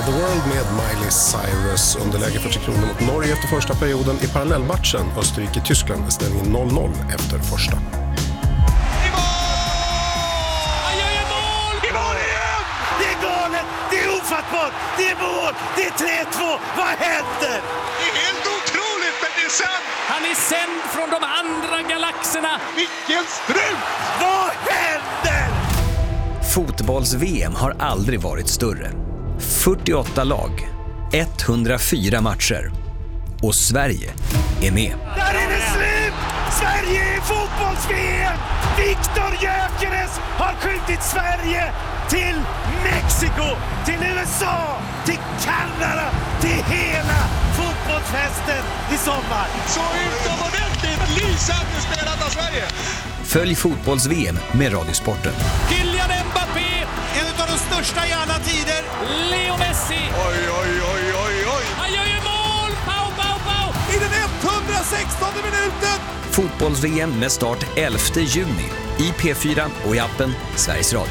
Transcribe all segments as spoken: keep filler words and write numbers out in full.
the World med Miley Cyrus. Underläge för Tre Kronor mot Norge efter första perioden. I parallellmatchen Österrike-Tyskland är ställningen noll noll efter första. I mål! Han gör ju mål! I mål igen! Det är galet! Det är ofattbart! Det är mål! Det är tre två! Vad händer? Det är helt otroligt, men det är sant! Han är sänd från de andra galaxerna! Vilken strut! Vad händer? Fotbolls-V M har aldrig varit större. fyrtioåtta lag, etthundrafyra matcher och Sverige är med. Där är det slut! Sverige är fotbolls-V M! Viktor Gyökeres har skjutit Sverige till Mexiko, till U S A, till Kanada, till hela fotbollsfesten i sommar. Så utomordentligt lysande spelat av Sverige! Följ Fotbolls-V M med Radiosporten. Kylian Mbappé, En av de största i alla tider. Leo Messi. Oj, oj, oj, oj, oj. Han gör ju mål! Pau, pau, pau! I den etthundrasextonde minuten. Fotbolls-V M med start elfte juni i P fyra och i appen Sveriges Radio.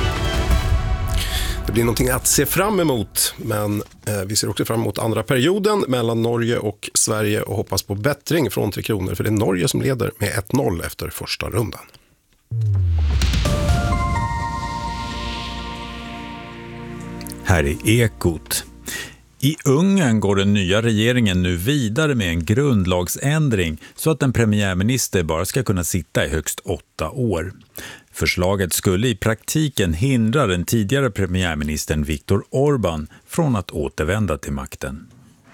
Det blir någonting att se fram emot, men eh, vi ser också fram emot andra perioden mellan Norge och Sverige och hoppas på bättring från Tre Kronor, för det är Norge som leder med ett noll efter första rundan. Här är Ekot. I Ungern går den nya regeringen nu vidare med en grundlagsändring så att en premiärminister bara ska kunna sitta i högst åtta år. Förslaget skulle i praktiken hindra den tidigare premiärministern Viktor Orbán från att återvända till makten.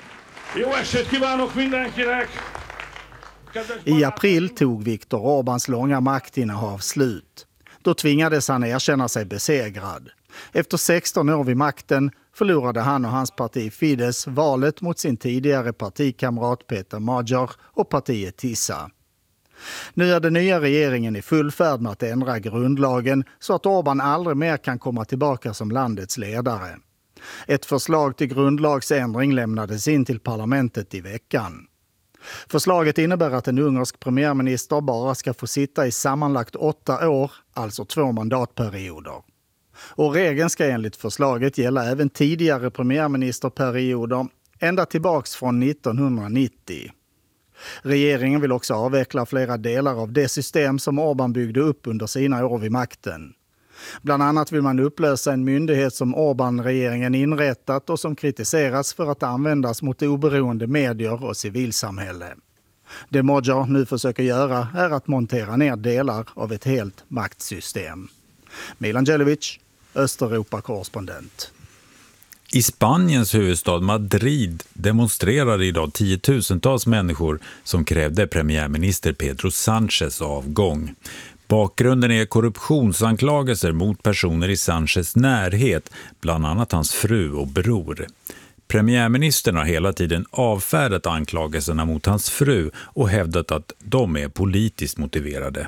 I april tog Viktor Orbáns långa maktinnehav slut. Då tvingades han erkänna sig besegrad. Efter sexton år vid makten förlorade han och hans parti Fidesz valet mot sin tidigare partikamrat Peter Magyar och partiet Tissa. Nu är den nya regeringen i full färd med att ändra grundlagen så att Orbán aldrig mer kan komma tillbaka som landets ledare. Ett förslag till grundlagsändring lämnades in till parlamentet i veckan. Förslaget innebär att en ungersk premiärminister bara ska få sitta i sammanlagt åtta år, alltså två mandatperioder. Och regeln ska enligt förslaget gälla även tidigare premiärministerperioder, ända tillbaks från nittonhundranittio. Regeringen vill också avveckla flera delar av det system som Orbán byggde upp under sina år vid makten. Bland annat vill man upplösa en myndighet som Orbán-regeringen inrättat och som kritiseras för att användas mot oberoende medier och civilsamhälle. Det Magyar nu försöker göra är att montera ner delar av ett helt maktsystem. Milan Djelic, Östeuropa-korrespondent. I Spaniens huvudstad Madrid demonstrerade idag tiotusentals människor som krävde premiärminister Pedro Sánchez avgång. Bakgrunden är korruptionsanklagelser mot personer i Sánchez närhet, bland annat hans fru och bror. Premiärministern har hela tiden avfärdat anklagelserna mot hans fru och hävdat att de är politiskt motiverade.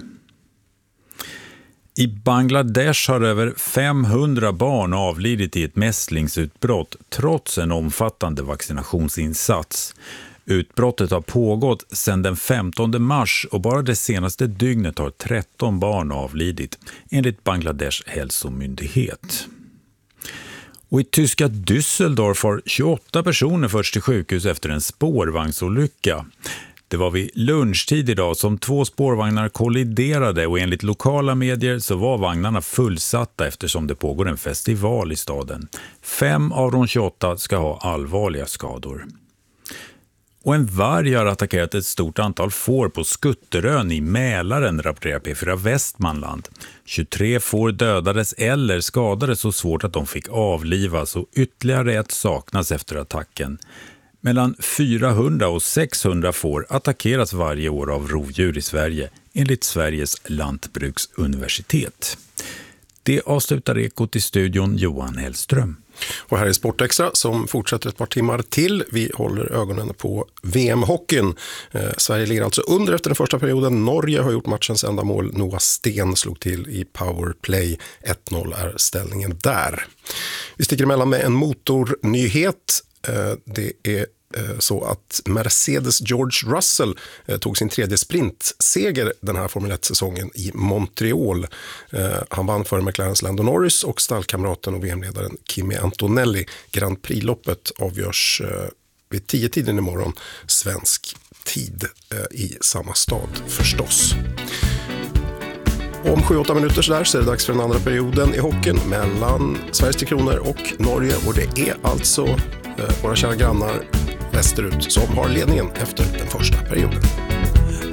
I Bangladesh har över femhundra barn avlidit i ett mässlingsutbrott trots en omfattande vaccinationsinsats. Utbrottet har pågått sedan den femtonde mars och bara det senaste dygnet har tretton barn avlidit, enligt Bangladesh hälsomyndighet. Och i tyska Düsseldorf har tjugoåtta personer förts till sjukhus efter en spårvagnsolycka. Det var vid lunchtid idag som två spårvagnar kolliderade och enligt lokala medier så var vagnarna fullsatta eftersom det pågår en festival i staden. Fem av de tjugoåtta ska ha allvarliga skador. Och en varg har attackerat ett stort antal får på Skutterön i Mälaren, rapporterar P fyra Västmanland. tjugotre får dödades eller skadades så svårt att de fick avlivas och ytterligare ett saknas efter attacken. Mellan fyrahundra och sexhundra får attackeras varje år av rovdjur i Sverige, enligt Sveriges lantbruksuniversitet. Det avslutar Ekot i studion Johan Hellström. Och här är Sportextra som fortsätter ett par timmar till. Vi håller ögonen på V M-hockeyn. Eh, Sverige ligger alltså under efter den första perioden. Norge har gjort matchens enda mål. Noah Sten slog till i powerplay. ett noll är ställningen där. Vi sticker emellan med en motornyhet. Eh, det är så att Mercedes George Russell tog sin tredje sprintseger den här Formel ett-säsongen i Montreal. Han vann före McLarens Lando Norris och stallkamraten och V M-ledaren Kimi Antonelli. Grand Prix-loppet avgörs vid tio tiden imorgon svensk tid i samma stad förstås. Om sju åtta minuter så, där, så är det dags för den andra perioden i hockeyn mellan Sveriges Tre Kronor och Norge. Och det är alltså eh, våra kära grannar västerut som har ledningen efter den första perioden.